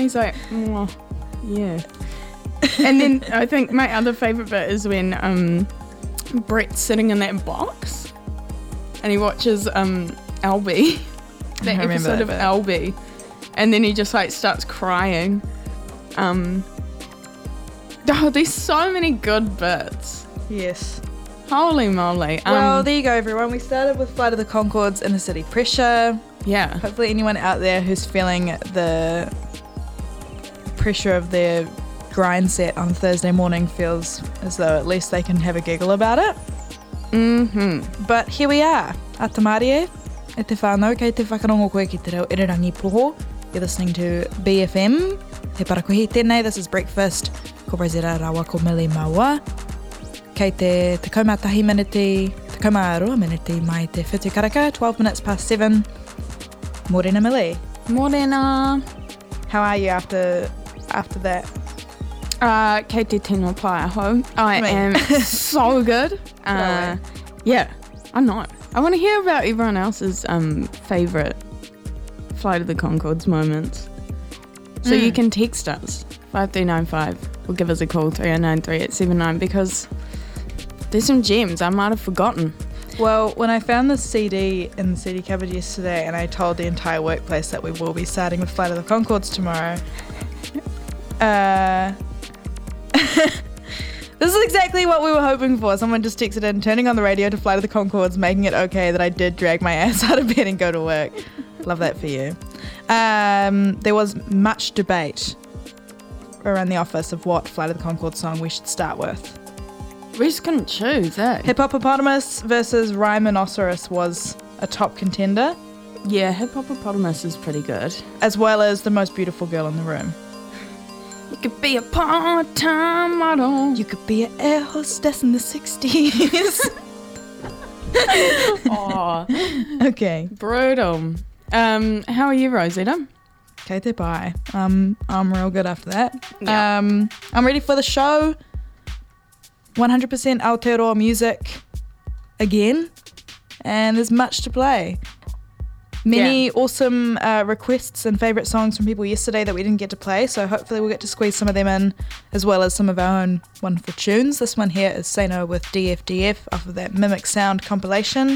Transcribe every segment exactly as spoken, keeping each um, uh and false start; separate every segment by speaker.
Speaker 1: he's like, oh, yeah. And then I think my other favourite bit is when um, Brett's sitting in that box and he watches um, Albie, that episode
Speaker 2: that
Speaker 1: of
Speaker 2: bit.
Speaker 1: Albie, and then he just like starts crying. Um, oh, there's so many good bits.
Speaker 2: Yes.
Speaker 1: Holy moly. Um,
Speaker 2: Well, there you go, everyone. We started with Flight of the Conchords, Inner City Pressure.
Speaker 1: yeah.
Speaker 2: Hopefully anyone out there who's feeling the pressure of their grind set on Thursday morning feels as though at least they can have a giggle about it.
Speaker 1: Mm-hmm.
Speaker 2: But here we are. Atamarie, e te whānau, kei te whakarongo koe ki te reo Irirangi Poho. You're listening to B F M. He parakuhi tēnei, this is Breakfast. Ko Rosetta Rawa, ko Millie Maua. Kei te te kaumā tahi miniti, te kaumā roa miniti mai te whitu karaka, twelve minutes past seven. Morena Millie.
Speaker 1: Morena.
Speaker 2: How are you after after that?
Speaker 1: Uh, kei te tino pai aho. I
Speaker 2: Me.
Speaker 1: am so good. Uh, yeah, I know. I want to hear about everyone else's um, favourite Flight of the Conchords moments. So
Speaker 2: Mm.
Speaker 1: you can text us, five three nine five, or give us a call, three oh nine three eight seven nine, because there's some gems I might have forgotten.
Speaker 2: Well, when I found the C D in the C D cupboard yesterday and I told the entire workplace that we will be starting with Flight of the Conchords tomorrow, uh, this is exactly what we were hoping for. Someone just texted in, turning on the radio to Flight of the Conchords, making it okay that I did drag my ass out of bed and go to work. Love that for you. Um, there was much debate around the office of what Flight of the Conchords song we should start with.
Speaker 1: We just couldn't choose, eh?
Speaker 2: Hippopotamus versus Rhinoceros was a top contender,
Speaker 1: Yeah, Hippopotamus is pretty good.
Speaker 2: as well as the most beautiful girl in the room.
Speaker 1: You could be a part-time model.
Speaker 2: You could be an air hostess in the sixties.
Speaker 1: Oh,
Speaker 2: Okay.
Speaker 1: brutal. Um, how are you, Rosetta?
Speaker 2: Kei te pai. Um, I'm real good after that.
Speaker 1: Yeah.
Speaker 2: Um, I'm ready for the show. one hundred percent Aotearoa music again. And there's much to play. Many
Speaker 1: Yeah.
Speaker 2: awesome uh, requests and favourite songs from people yesterday that we didn't get to play, so hopefully we'll get to squeeze some of them in, as well as some of our own wonderful tunes. This one here is Say No with D F D F off of that Mimic Sound compilation.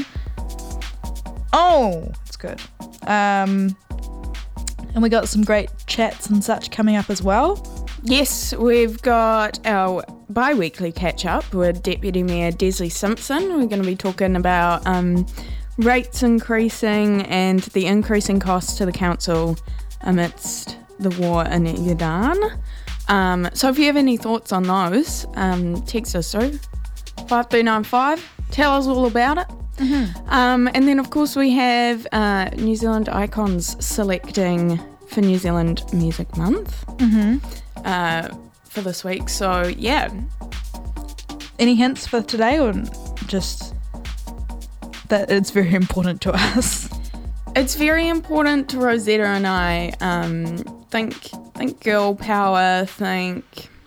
Speaker 2: Oh, it's good. Um, and we got some great chats and such coming up as well.
Speaker 1: Yes, we've got our bi-weekly catch-up with Deputy Mayor Desley Simpson. We're going to be talking about um, rates increasing and the increasing costs to the council amidst the war in Iran. Um, so if you have any thoughts on those, um, text us through five three nine five. Tell us all about it.
Speaker 2: Mm-hmm.
Speaker 1: Um, and then, of course, we have uh, New Zealand Icons selecting for New Zealand Music Month
Speaker 2: Mm-hmm.
Speaker 1: uh, for this week. So, yeah.
Speaker 2: Any hints for today, or just that it's very important to us?
Speaker 1: It's very important to Rosetta and I. Um, think, think girl power, think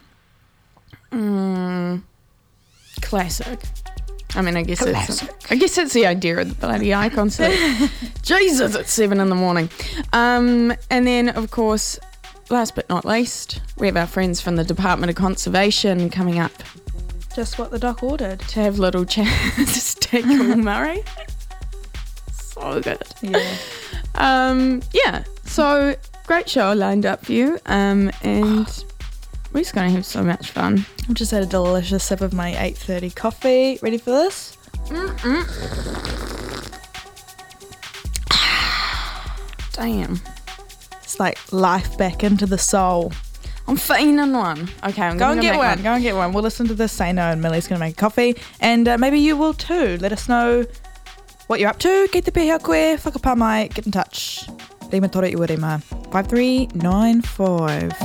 Speaker 1: mm, classic. I mean, I guess it's I guess it's the idea of the bloody icon. So, Jesus, it's seven in the morning. Um, and then, of course, last but not least, we have our friends from the Department of Conservation coming up
Speaker 2: Just what the doc ordered.
Speaker 1: to have little chats to Cool Murray. So good.
Speaker 2: Yeah.
Speaker 1: Um, yeah. So great show lined up for you. Um, and we're just gonna have so much fun.
Speaker 2: I've just had a delicious sip of my eight thirty coffee. Ready for this?
Speaker 1: Mm-mm. Damn.
Speaker 2: It's like life back into the soul.
Speaker 1: I'm feeling one. Okay, I'm
Speaker 2: Go
Speaker 1: gonna
Speaker 2: and get
Speaker 1: make
Speaker 2: one. Go and get one. We'll listen to this. Say No, and Millie's going to make a coffee. And uh, maybe you will too. Let us know what you're up to. Kei te pehea koe, whakapā mai, get in touch. Rima tore iwa rima. five three nine five.